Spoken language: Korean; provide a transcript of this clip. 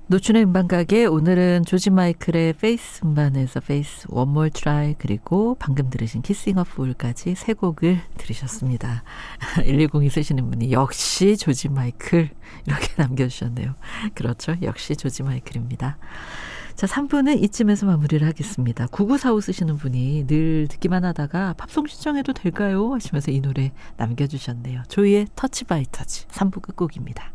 노춘의 음반가게 오늘은 조지 마이클의 페이스 음반에서 페이스 One More Try 그리고 방금 들으신 Kissing a Fool까지 세 곡을 들으셨습니다. 1102 쓰시는 분이 역시 조지 마이클 이렇게 남겨주셨네요. 그렇죠. 역시 조지 마이클입니다. 자, 3부는 이쯤에서 마무리를 하겠습니다. 9945 쓰시는 분이 늘 듣기만 하다가 팝송 신청해도 될까요? 하시면서 이 노래 남겨주셨네요. 조이의 터치 바이 터치 3부 끝곡입니다.